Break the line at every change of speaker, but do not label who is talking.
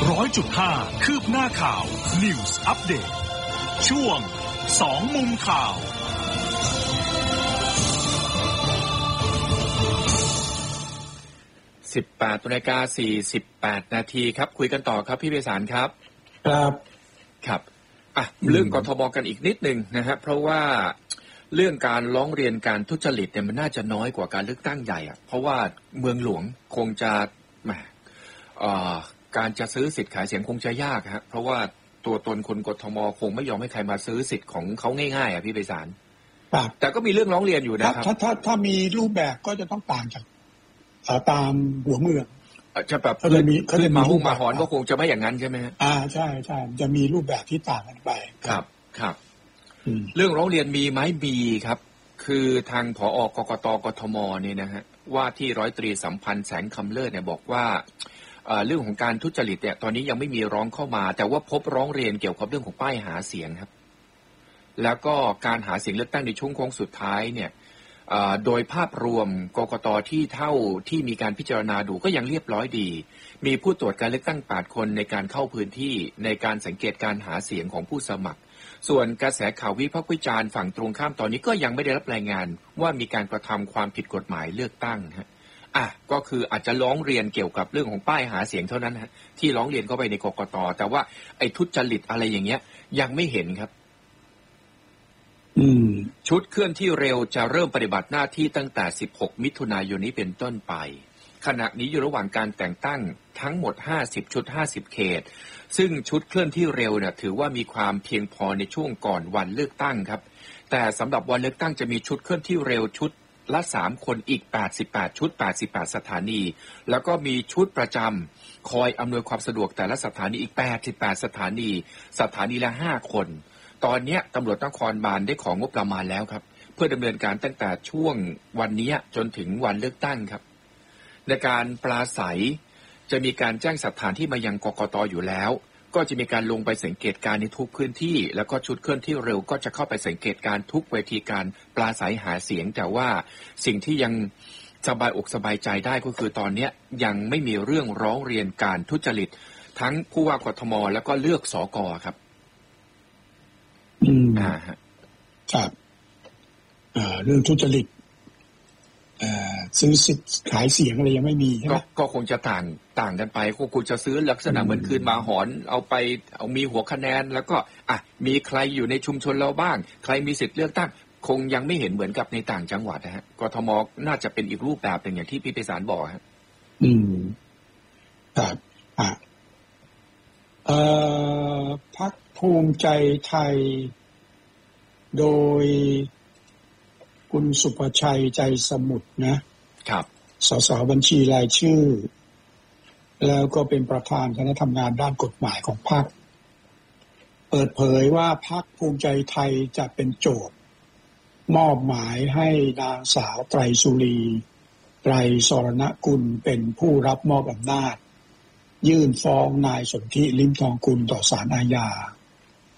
100.5 คืบหน้าข่าว News Update ช่วง2มุมข่าว
18:48 นาทีครับคุยกันต่อครับพี่ไพศาลครับครับเรื่องกทมกันอีกนิดนึงนะฮะเพราะว่าเรื่องการร้องเรียนการทุจริตเนี่ยมันน่าจะน้อยกว่าการเลือกตั้งใหญ่เพราะว่าเมืองหลวงคงจะการจะซื้อสิทธิ์ขายเสียงคงจะยากเพราะว่าตัวตนคนกทมคงไม่ยอมให้ใครมาซื้อสิทธิ์ของเขาง่ายๆพี่ไพศาลแต่ก็มีเรื่องร้องเรียนอยู่นะครับ
ถ้ามีรูปแบบก็จะต้องต่างจากตามหัวเมือง
จะแบบเขาจะมาหุ้มมาหอนก็คงจะไม่อย่างนั้นใช่ไหมฮะ
ใช่ใช่จะมีรูปแบบที่ต่างกันไป
ครับเรื่องร้องเรียนมีไหมมีครับคือทางผอ.กกต.กทมเนี่ยนะฮะว่าที่ร้อยตรีสัมพันธ์แสงคำเลิศเนี่ยบอกว่าเรื่องของการทุจริตเนี่ยตอนนี้ยังไม่มีร้องเข้ามาแต่ว่าพบร้องเรียนเกี่ยวกับเรื่องของป้ายหาเสียงครับแล้วก็การหาเสียงเลือกตั้งในช่วงโค้งสุดท้ายเนี่ยโดยภาพรวมกกต.ที่เท่าที่มีการพิจารณาดูก็ยังเรียบร้อยดีมีผู้ตรวจการเลือกตั้ง8คนในการเข้าพื้นที่ในการสังเกตการหาเสียงของผู้สมัครส่วนกระแสข่าววิพากษ์วิจารณ์ฝั่งตรงข้ามตอนนี้ก็ยังไม่ได้รับรายงานว่ามีการกระทำความผิดกฎหมายเลือกตั้งก็คืออาจจะร้องเรียนเกี่ยวกับเรื่องของป้ายหาเสียงเท่านั้นที่ร้องเรียนเข้าไปในกกต.แต่ว่าไอ้ทุจริตอะไรอย่างเงี้ยยังไม่เห็นครับชุดเคลื่อนที่เร็วจะเริ่มปฏิบัติหน้าที่ตั้งแต่16มิถุนายนนี้เป็นต้นไปขณะนี้อยู่ระหว่างการแต่งตั้งทั้งหมด50ชุด50เขตซึ่งชุดเคลื่อนที่เร็วเนี่ยถือว่ามีความเพียงพอในช่วงก่อนวันเลือกตั้งครับแต่สำหรับวันเลือกตั้งจะมีชุดเคลื่อนที่เร็วชุดละ3คนอีก88ชุด88สถานีแล้วก็มีชุดประจำคอยอำนวยความสะดวกแต่ละสถานีอีก88สถานีละ5คนตอนนี้ตำรวจนครบาลได้ของงบประมาณแล้วครับเพื่อดำเนินการตั้งแต่ช่วงวันนี้จนถึงวันเลือกตั้งครับในการปราศัยจะมีการแจ้งสถานที่มายังกกต.อยู่แล้วก็จะมีการลงไปสังเกตการณ์ในทุกพื้นที่แล้วก็ชุดเคลื่อนที่เร็วก็จะเข้าไปสังเกตการณ์ทุกเวทีการปราศัยหาเสียงแต่ว่าสิ่งที่ยังสบายอกสบายใจได้ก็คือตอนนี้ยังไม่มีเรื่องร้องเรียนการทุจริตทั้งผู้ว่ากทมแล้วก็เลือกสก.ครับ
ครับเรื่องทุจริตซื้อสิทธิ์ขายเสียงอะไรยังไม่มีใช่ไหม
ก็คงจะต่างกันไปก็คุณจะซื้อลักษณะเหมือนคืนมาหอนเอาไปเอามีหัวคะแนนแล้วก็มีใครอยู่ในชุมชนเราบ้างใครมีสิทธิ์เลือกตั้งคงยังไม่เห็นเหมือนกับในต่างจังหวัดกทมน่าจะเป็นอีกรูปแบบหนึ่งอย่างที่พี่ไพศาลบอก
ครับพรรคภูมิใจไทยโดยคุณสุภชัยใจสมุทรนะครับสสบัญชีรายชื่อแล้วก็เป็นประธานคณะทำงานด้านกฎหมายของพรรคเปิดเผยว่าพรรคภูมิใจไทยจะเป็นโจทย์มอบหมายให้นางสาวไตรสุรีไตรสรณกุลเป็นผู้รับมอบอำนาจยื่นฟ้องนายสนธิลิ้มทองกุลต่อศาลอาญา